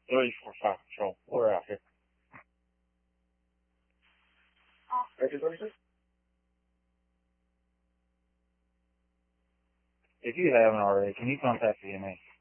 345 Patrol. We're out here. If you haven't already, can you contact CMA?